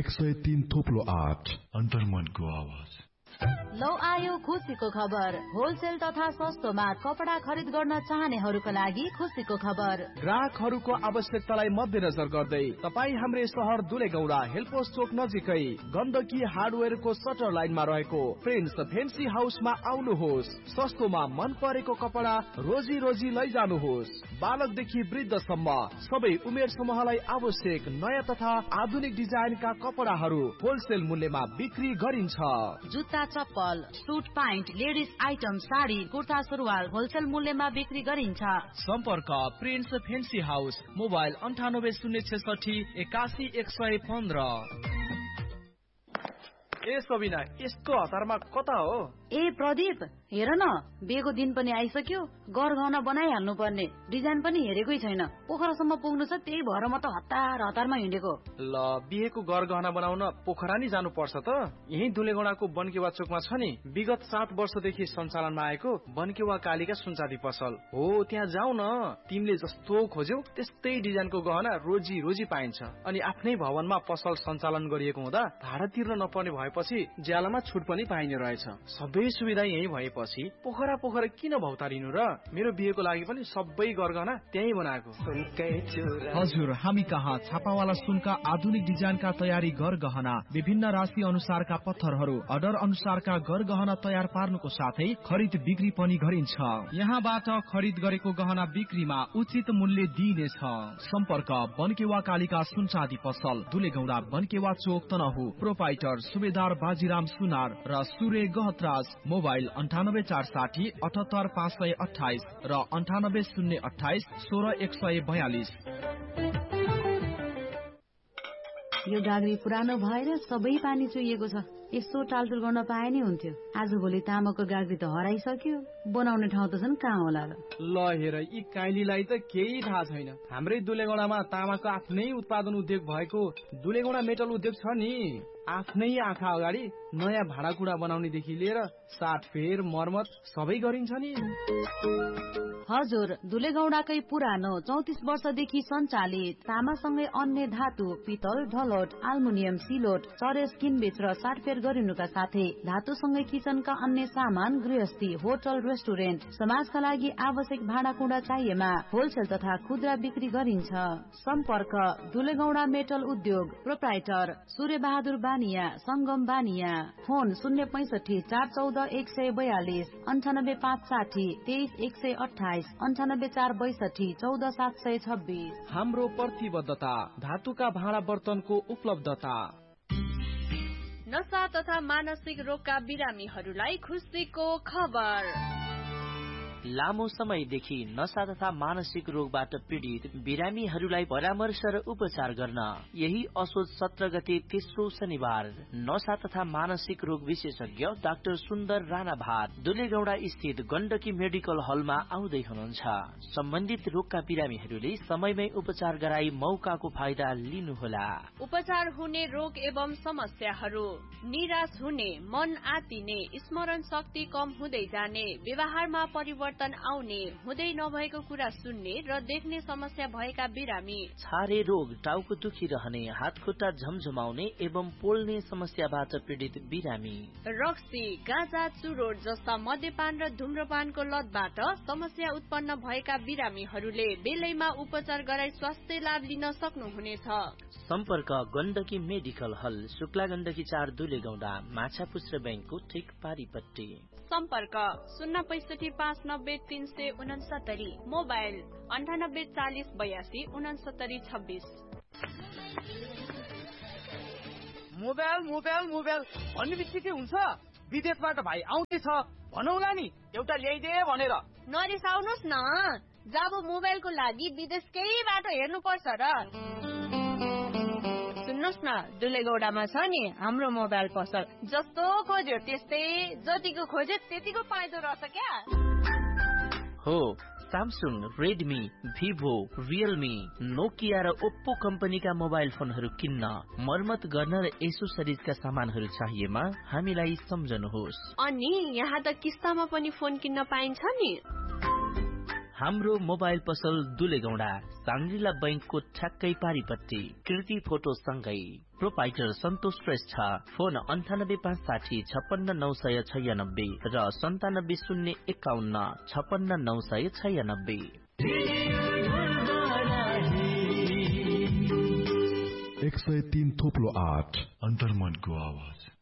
103 थोप्लो 8 अन्तर्मनको आवाज। लौ आयो खुसीको खबर। होलसेल तथा सस्तोमा कपडा खरिद गर्न चाहनेहरूका लागि खुसीको खबर। ग्राहकहरूको आवश्यकतालाई मध्यनजर गर्दै तपाईँ हाम्रै सहर दुलेगौडा हेलपोस्ट चोक नजिकै गण्डकी हार्डवेयरको सटर लाइनमा रहेको प्रिन्स फेन्सी हाउसमा आउनुहोस्। सस्तोमा मन परेको कपडा रोजी रोजी लैजानुहोस्। बालकदेखि वृद्धसम्म सबै उमेर समूहलाई आवश्यक नयाँ तथा आधुनिक डिजाइनका कपडाहरू होलसेल मूल्यमा बिक्री गरिन्छ। जुत्ता, चप्पल, suit pant, ladies item, sari, kurta, सुरुवाल होलसेल मूल्यमा बिक्री गरिन्छ। सम्पर्क प्रिन्स फेन्सी हाउस, मोबाइल 9806 81 115। ए सबिना, यस्तो हतारमा कता हो? ए प्रदीप, हेर न, बिहेको दिन पनि आइसक्यो। गरगहना बनाइहाल्नु पर्ने, डिजाइन पनि हेरेकै छैन। पोखरासम्म पुग्नु छ, त्यही भएर म त हतारमा हिँडेको। ल, बिहेको गरगहना बनाउन पोखरा नि जानु पर्छ त? यही दुलेगौडाको बनकेवा चोकमा छ नि, विगत 7 वर्षदेखि सञ्चालनमा आएको बनकेवा कालीका सुनचाँदी पसल हो। त्यहाँ जाऊ न, तिमीले जस्तो खोज्यौ त्यस्तै डिजाइनको गहना रोजी रोजी पाइन्छ। अनि आफ्नै भवनमा पसल सञ्चालन गरिएको हुँदा भाडा तिर्न नपर्ने भएपछि ज्यालामा छुट पनि पाइने रहेछ। सबै सुविधा यही भएपछि पोखरा किन भौतारिनु र? मेरो बिहेको लागि पनि सबै गरगहना त्यही बनाएको। हजुर, हामी कहाँ छापावाला सुनका आधुनिक डिजाइनका तयारी गरगहना, विभिन्न राशि अनुसारका पत्थरहरू, अर्डर अनुसारका गरगहना तयार पार्नुको साथै खरिद बिक्री पनि गरिन्छ। यहाँबाट खरिद गरेको गहना बिक्रीमा उचित मूल्य दिइनेछ। सम्पर्क बनकेवा कालीका सुनचाँदी पसल, दुलेगौडा बनकेवा चोक, तनहु। प्रोपाइटर सुबेदार बाजीराम सुनार र सूर्य गहतराज। मोबाइल 98460 78528 र 98028 16142। यो गाग्री पुरानो भएर सबै पानी चुहिएको छ। यसो टालटुल गर्न पाए नि हुन्थ्यो। आजभोलि तामाको गाग्री त हराइसक्यो, बनाउने ठाउँ त झन् कहाँ होला र? ल हेर, यी काइलीलाई त केही थाहा छैन। हाम्रै दुलेगौडामा तामाको आफ्नै उत्पादन उद्योग भएको दुलेगौडा मेटल उद्योग छ नि। आफ्नै आँखा अगाडि नयाँ भाँडाकुँडा बनाउनेदेखि लिएर साटफेर मर्मत सबै गरिन्छ नि। हजुर, दुलेगौडाकै पुरानो 34 वर्षदेखि सञ्चालित तामासँगै अन्य धातु, पितल, ढलोट, आल्मुनियम, सिलोट, चरेस किनबेच र साटफेर गरिनुका साथै धातुसँगै किचनका अन्य सामान, गृहस्थी, होटल, रेस्टुरेन्ट, समाजका लागि आवश्यक भाँडाकुँडा चाहिएमा होलसेल तथा खुद्रा बिक्री गरिन्छ। सम्पर्क दुलेगौडा मेटल उद्योग, प्रोप्राइटर सूर्य बहादुर बानिया, संगम बानिया। फोन 065 414 142 98560 23128 98462 14726। हाम्रो प्रतिबद्धता धातुका भाँडा बर्तनको उपलब्धता। नशा तथा मानसिक रोगका बिरामीहरूलाई खुसीको खबर। लामो समयदेखि नशा तथा मानसिक रोगबाट पीडित बिरामीहरूलाई परामर्श र उपचार गर्न यही असोज 17 गते तेस्रो शनिबार नशा तथा मानसिक रोग विशेषज्ञ डाक्टर सुन्दर राणा भाट दुलेगौडा स्थित गण्डकी मेडिकल हलमा आउँदै हुनुहुन्छ। सम्बन्धित रोगका बिरामीहरूले समयमै उपचार गराई मौकाको फाइदा लिनुहोला। उपचार हुने रोग एवं समस्याहरू: निराश हुने, मन आतिने, स्मरण शक्ति कम हुँदै जाने, व्यवहारमा परिवर्तन आउने, हुँदै नभएको कुरा सुन्ने र देख्ने समस्या भएका बिरामी, छारे रोग, टाउको दुखिरहने, हात खुट्टा झमझमाउने एवं पोल्ने समस्याबाट पीडित बिरामी, रक्सी, गाँजा, चुरोट जस्ता मद्यपान र धुम्रपानको लतबाट समस्या उत्पन्न भएका बिरामीहरूले बेलैमा उपचार गराई स्वास्थ्य लाभ लिन सक्नुहुनेछ। सम्पर्क गण्डकी मेडिकल हल, शुक्ला गण्डकी 4 दुलेगौडा, माछापुच्छ्रे बैंकको ठिक पारिपट्टि। सम्पर्क 065 590 369, मोबाइल 98 40 82 69 26। मोबाइल भन्ने बित्तिकै हुन्छ। विदेशबाट भाइ आउँदैछ भनौला नि, एउटा ल्याइदे भनेर। नरिसाउनुस् न, जब मोबाइलको लागि विदेशकै बाटो हेर्नु पर्छ र। सुन्नुस् न, दुलेगौडामा छ नि हाम्रो मोबाइल पसल। जस्तो खोज्यो त्यस्तै, जतिको खोज्यो त्यतिको पाइदो रहेछ क्या। हो, Samsung, Redmi, Vivo, Realme, Nokia र ओप्पो कम्पनीका मोबाइल फोनहरू किन्न, मर्मत गर्न र एसोसरिजका सामानहरू चाहिएमा हामीलाई सम्झनुहोस्। अनि यहाँ त किस्तामा पनि फोन किन्न पाइन्छ नि। हाम्रो मोबाइल पसल दुलेगौडा साङ्ग्रिला बैंकको ठ्याक्कै पारिपट्टि कृति फोटो सँगै प्रोपाइटर सन्तोष श्रेष्ठ फोन 9856 56996 र 9701 56996 103 थोप्लो 8 अन्तर्मनको आवाज।